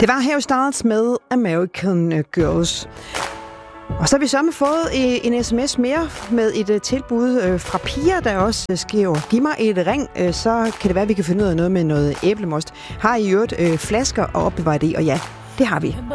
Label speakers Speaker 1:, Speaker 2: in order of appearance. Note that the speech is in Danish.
Speaker 1: Det var Harry Styles med American Girls. Og så har vi så fået en sms mere med et tilbud fra Pia, der også skriver: giv mig et ring, så kan det være, at vi kan finde ud af noget med noget æblemost. Har I øvrigt flasker og opbevare det? Og ja, det har vi.